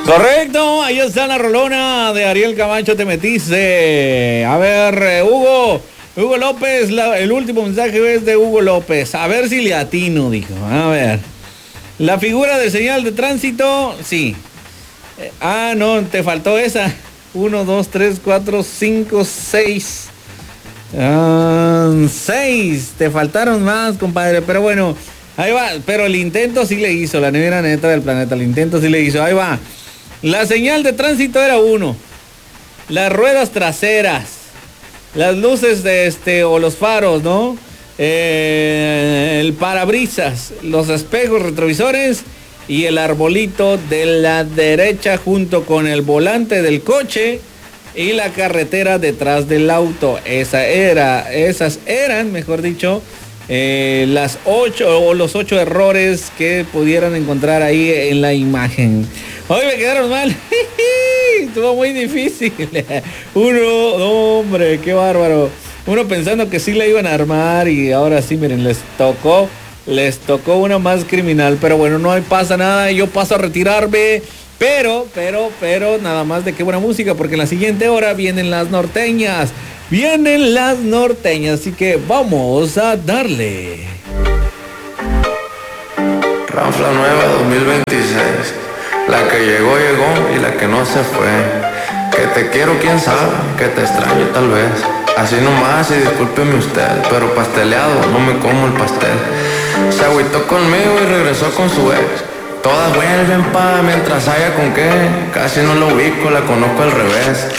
Correcto, ahí está la rolona de Ariel Camacho, Te Metiste. A ver, Hugo López, el último mensaje es de Hugo López. A ver si le atino, dijo. A ver. La figura de señal de tránsito, sí. No, te faltó esa. 1, 2, 3, 4, 5, 6. 6. Te faltaron más, compadre. Pero bueno, ahí va. Pero el intento sí le hizo. La nevera neta del planeta. El intento sí le hizo. Ahí va. La señal de tránsito era 1. Las ruedas traseras. Las luces o los faros, ¿no? El parabrisas. Los espejos retrovisores. Y el arbolito de la derecha junto con el volante del coche y la carretera detrás del auto. Esas eran, mejor dicho, las 8 o los 8 errores que pudieran encontrar ahí en la imagen. Hoy me quedaron mal. Estuvo muy difícil. Hombre, qué bárbaro. Uno pensando que sí la iban a armar y ahora sí, miren, les tocó una más criminal, pero bueno, no pasa nada, yo paso a retirarme, pero, nada más de qué buena música, porque en la siguiente hora vienen las norteñas, así que vamos a darle. Ranfla nueva 2026, la que llegó y la que no se fue, que te quiero quién sabe, que te extraño tal vez, así nomás y discúlpeme usted, pero pasteleado no me como el pastel. Se agüitó conmigo y regresó con su ex. Todas vuelven mientras haya con qué. Casi no lo ubico, la conozco al revés.